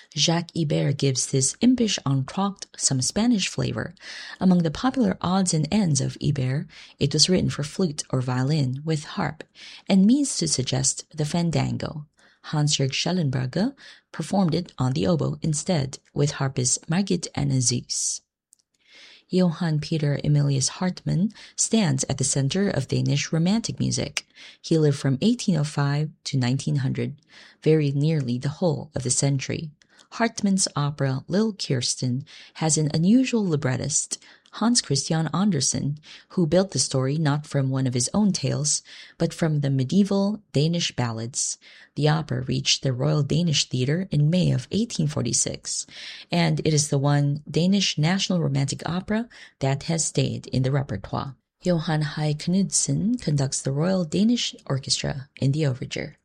Jacques Ibert gives this impish entr'acte some Spanish flavor. Among the popular odds and ends of Ibert, it was written for flute or violin with harp, and means to suggest the fandango. Hans-Jörg Schellenberger performed it on the oboe instead, with harpist Margit Anna Suess. Johann Peter Emilius Hartmann stands at the center of Danish Romantic music. He lived from 1805 to 1900, very nearly the whole of the century. Hartmann's opera Lille Kirsten has an unusual librettist, Hans Christian Andersen, who built the story not from one of his own tales, but from the medieval Danish ballads. The opera reached the Royal Danish Theatre in May of 1846, and it is the one Danish national romantic opera that has stayed in the repertoire. Johan Hai Knudsen conducts the Royal Danish Orchestra in the overture.